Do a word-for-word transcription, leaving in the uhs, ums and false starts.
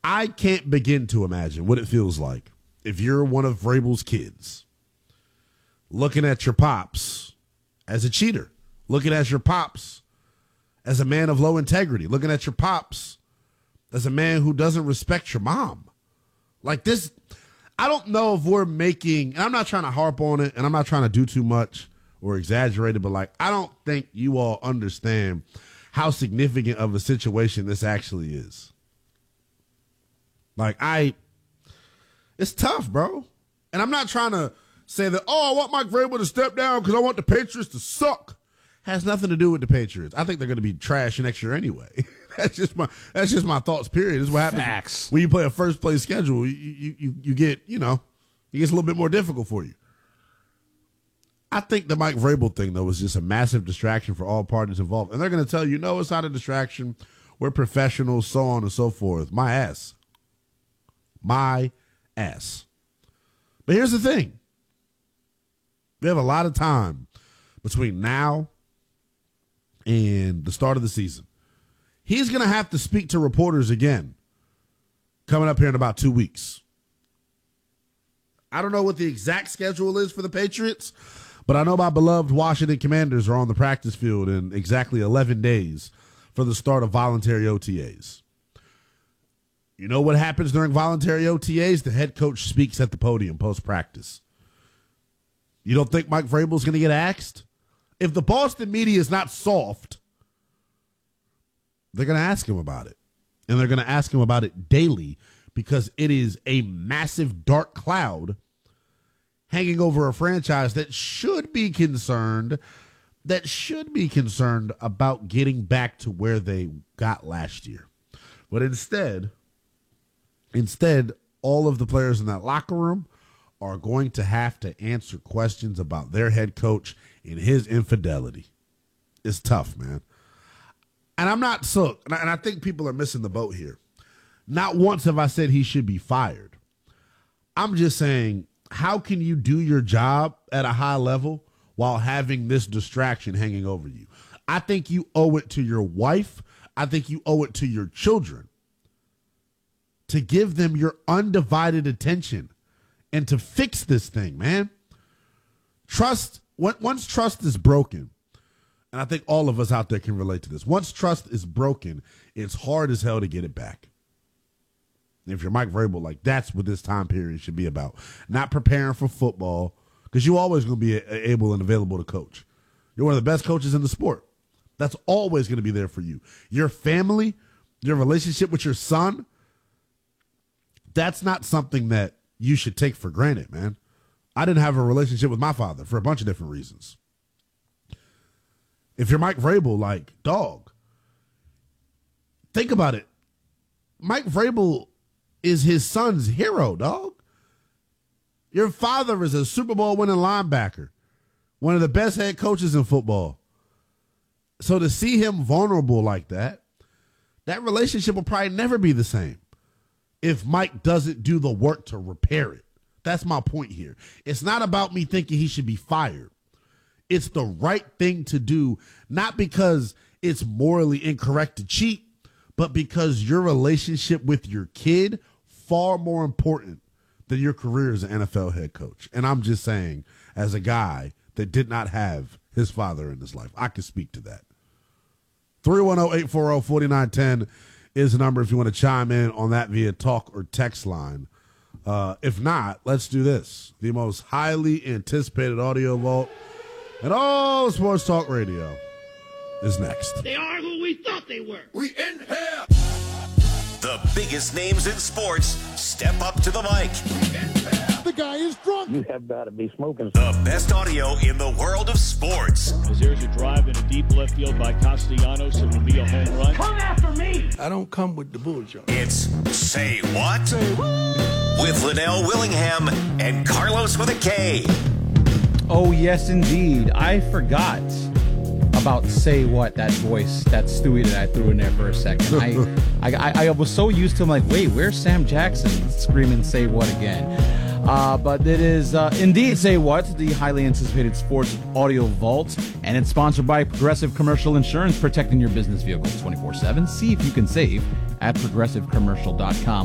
I can't begin to imagine what it feels like if you're one of Vrabel's kids looking at your pops as a cheater, looking at your pops as a man of low integrity, looking at your pops as a man who doesn't respect your mom. Like this, I don't know if we're making, and I'm not trying to harp on it, and I'm not trying to do too much or exaggerate it, but like, I don't think you all understand how significant of a situation this actually is. Like, I, it's tough, bro. And I'm not trying to say that, oh, I want Mike Vrabel to step down because I want the Patriots to suck. Has nothing to do with the Patriots. I think they're going to be trash next year anyway. that's just my that's just my thoughts, period. This is what happens Facts. when you play a first place schedule. You, you, you, you get, you know, it gets a little bit more difficult for you. I think the Mike Vrabel thing, though, was just a massive distraction for all parties involved. And they're going to tell you, no, it's not a distraction. We're professionals, so on and so forth. My ass. My ass. But here's the thing. We have a lot of time between now and the start of the season. He's going to have to speak to reporters again coming up here in about two weeks. I don't know what the exact schedule is for the Patriots, but I know my beloved Washington Commanders are on the practice field in exactly eleven days for the start of voluntary O T As. You know what happens during voluntary O T As? The head coach speaks at the podium post-practice. You don't think Mike Vrabel's going to get axed? If the Boston media is not soft, they're going to ask him about it. And they're going to ask him about it daily because it is a massive dark cloud hanging over a franchise that should be concerned, that should be concerned about getting back to where they got last year. But instead, instead, all of the players in that locker room are going to have to answer questions about their head coach and his infidelity. It's tough, man. And I'm not so, and I, and I think people are missing the boat here. Not once have I said he should be fired. I'm just saying, how can you do your job at a high level while having this distraction hanging over you? I think you owe it to your wife. I think you owe it to your children to give them your undivided attention and to fix this thing, man. Trust, once trust is broken, and I think all of us out there can relate to this. Once trust is broken, it's hard as hell to get it back. If you're Mike Vrabel, like, that's what this time period should be about. Not preparing for football, because you're always going to be able and available to coach. You're one of the best coaches in the sport. That's always going to be there for you. Your family, your relationship with your son, that's not something that you should take for granted, man. I didn't have a relationship with my father for a bunch of different reasons. If you're Mike Vrabel, like, dog, think about it. Mike Vrabel is his son's hero, dog. Your father is a Super Bowl winning linebacker, one of the best head coaches in football. So to see him vulnerable like that, that relationship will probably never be the same if Mike doesn't do the work to repair it. That's my point here. It's not about me thinking he should be fired. It's the right thing to do, not because it's morally incorrect to cheat, but because your relationship with your kid far more important than your career as an N F L head coach. And I'm just saying, as a guy that did not have his father in his life, I can speak to that. three one zero, eight four zero, four nine one zero is the number if you want to chime in on that via talk or text line. Uh, if not, let's do this. The most highly anticipated audio vault and all sports talk radio is next. They are who we thought they were. We in here. The biggest names in sports step up to the mic. The guy is drunk. You have got to be smoking. The best audio in the world of sports. As there's a drive in a deep left field by Castellanos, it will be a home run. Come after me. I don't come with the bullshit. It's Say What? Say what? With Linnell Willingham and Carlos with a K. Oh, yes, indeed. I forgot about Say What, that voice, that Stewie that I threw in there for a second. I, I, I was so used to him, like, wait, where's Sam Jackson screaming Say What again? Uh, but it is uh, indeed Say What, the highly anticipated sports audio vault, and it's sponsored by Progressive Commercial Insurance, protecting your business vehicles twenty-four seven. See if you can save at progressive commercial dot com.